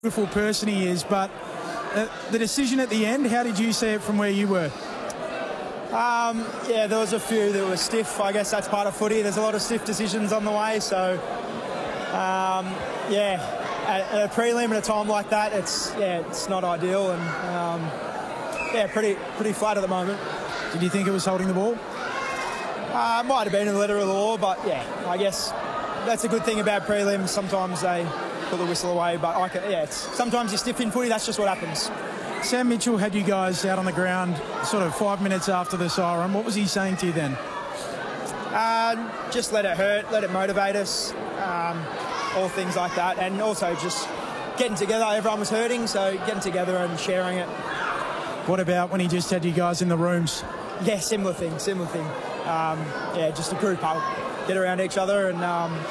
Beautiful person he is, but the decision at the end, how did you see it from where you were? Yeah, there was a few that were stiff. I guess that's part of footy. There's a lot of stiff decisions on the way, so at a prelim at a time like that, it's not ideal, and pretty flat at the moment. Did you think it was holding the ball? Might have been in the letter of the law, but yeah, I guess that's a good thing about prelims. Sometimes they put the whistle away, but sometimes you're stiff in footy. That's just what happens. Sam Mitchell had you guys out on the ground sort of 5 minutes after the siren. What was he saying to you then? Just let it hurt, let it motivate us, all things like that, and also just getting together. Everyone was hurting, so getting together and sharing it. What about when he just had you guys in the rooms? Yeah, similar thing. Just a group hug, get around each other and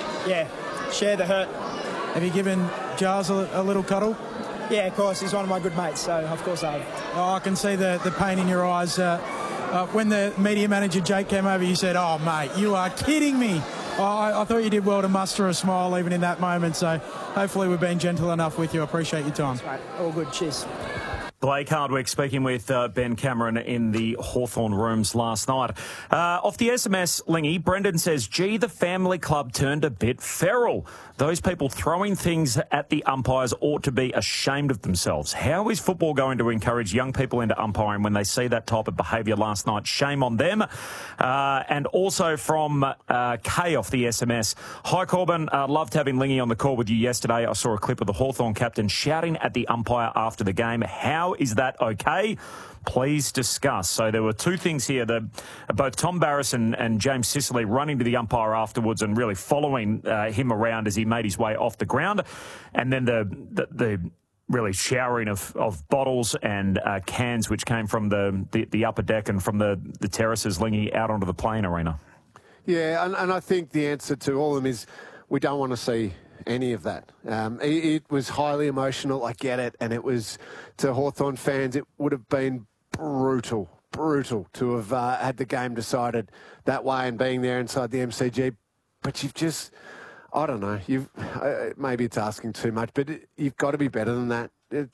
share the hurt. Have you given Giles a little cuddle? Yeah, of course. He's one of my good mates, so of course I have. Oh, I can see the pain in your eyes. When the media manager, Jake, came over, you said, "Oh, mate, you are kidding me." I thought you did well to muster a smile even in that moment, so hopefully we've been gentle enough with you. I appreciate your time. That's right. All good. Cheers. Blake Hardwick speaking with Ben Cameron in the Hawthorn rooms last night. Off the SMS, Lingy, Brendan says, gee, the family club turned a bit feral. Those people throwing things at the umpires ought to be ashamed of themselves. How is football going to encourage young people into umpiring when they see that type of behaviour last night? Shame on them. And also from Kay off the SMS, hi Corbin, loved having Lingy on the call with you yesterday. I saw a clip of the Hawthorn captain shouting at the umpire after the game. How is that okay? Please discuss. So there were two things here. Both Tom Barrass and James Sicily running to the umpire afterwards and really following him around as he made his way off the ground. And then the really showering of bottles and cans which came from the upper deck and from the terraces, Lingy, out onto the playing arena. Yeah, and I think the answer to all of them is we don't want to see any of that. It was highly emotional, I get it, and it was, to Hawthorn fans, it would have been brutal to have had the game decided that way and being there inside the MCG. But you've just, I don't know, maybe it's asking too much, but you've got to be better than that.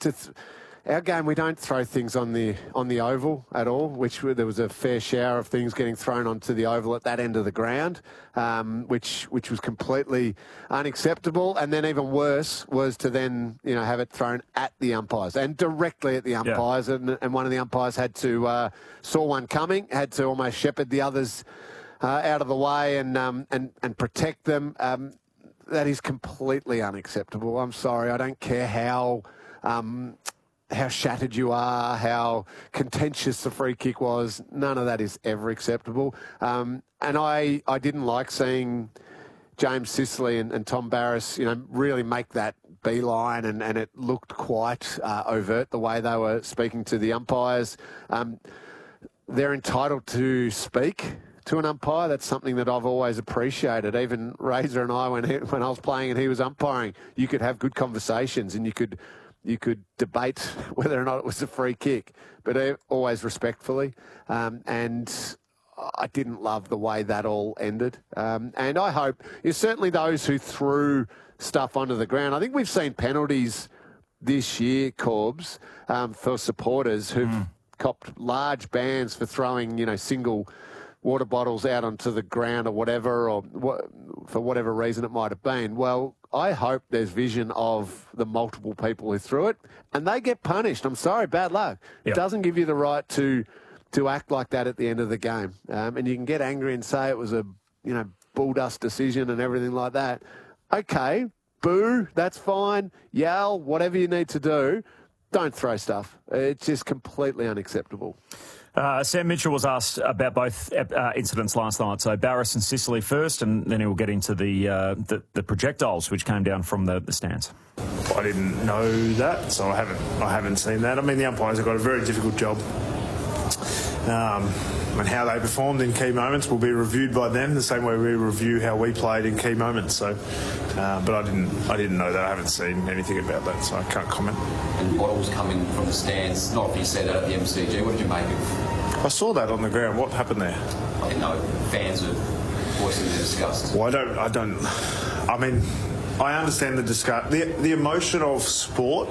Our game, we don't throw things on the oval at all, which there was a fair shower of things getting thrown onto the oval at that end of the ground, which was completely unacceptable. And then even worse was to then have it thrown at the umpires and directly at the umpires. Yeah. And one of the umpires had to saw one coming, had to almost shepherd the others out of the way and protect them. That is completely unacceptable. I'm sorry. I don't care how shattered you are, how contentious the free kick was. None of that is ever acceptable. And I didn't like seeing James Sicily and Tom Barrass, really make that beeline, and it looked quite overt the way they were speaking to the umpires. They're entitled to speak to an umpire. That's something that I've always appreciated. Even Razor and I, when I was playing and he was umpiring, you could have good conversations and you could debate whether or not it was a free kick, but always respectfully. And I didn't love the way that all ended. And I hope, certainly those who threw stuff onto the ground, I think we've seen penalties this year, Corbs, for supporters who've copped large bans for throwing, single water bottles out onto the ground or whatever, or for whatever reason it might have been. Well, I hope there's vision of the multiple people who threw it and they get punished. I'm sorry, bad luck. Yep. It doesn't give you the right to act like that at the end of the game. And you can get angry and say it was a, bulldust decision and everything like that. Okay, boo, that's fine. Yell, whatever you need to do. Don't throw stuff. It's just completely unacceptable. Sam Mitchell was asked about both incidents last night. So Barrass and Sicily first, and then he will get into the projectiles which came down from the stands. I didn't know that, so I haven't seen that. I mean, the umpires have got a very difficult job, and how they performed in key moments will be reviewed by them the same way we review how we played in key moments. So, but I didn't know that. I haven't seen anything about that, so I can't comment. And bottles coming from the stands. Not if you said that at the MCG. What did you make of? I saw that on the ground. What happened there? I didn't know fans are voicing their disgust. Well, I mean, I understand the disgust. The emotion of sport